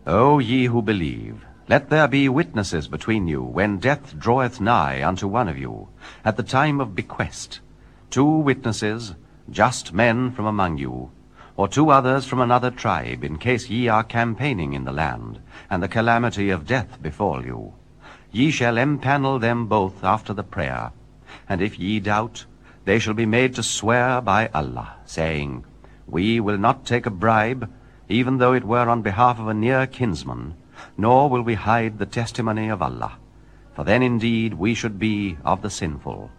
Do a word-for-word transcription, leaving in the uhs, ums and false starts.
O ye who believe, let there be witnesses between you, when death draweth nigh unto one of you, at the time of bequest, two witnesses, just men from among you, or two others from another tribe, in case ye are campaigning in the land, and the calamity of death befall you. Ye shall empanel them both after the prayer, and if ye doubt, they shall be made to swear by Allah, saying, We will not take a bribe, even though it were on behalf of a near kinsman, nor will we hide the testimony of Allah, for then indeed we should be of the sinful.